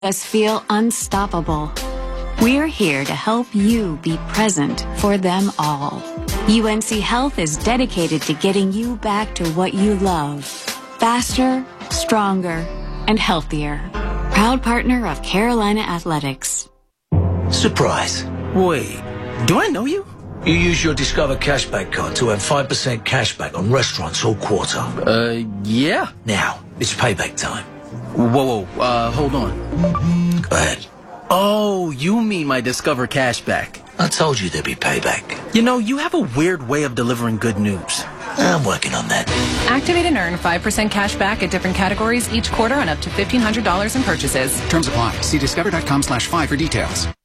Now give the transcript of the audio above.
us feel unstoppable. We're here to help you be present for them all. UNC Health is dedicated to getting you back to what you love. Faster, stronger, and healthier. Proud partner of Carolina Athletics. Surprise. Wait, do I know you? You use your Discover Cashback card to earn 5% cashback on restaurants all quarter. Yeah. Now, it's payback time. Whoa, hold on. Go ahead. Oh, you mean my Discover Cashback. I told you there'd be payback. You know, you have a weird way of delivering good news. I'm working on that. Activate and earn 5% cash back at different categories each quarter on up to $1,500 in purchases. Terms apply. See discover.com/5 for details.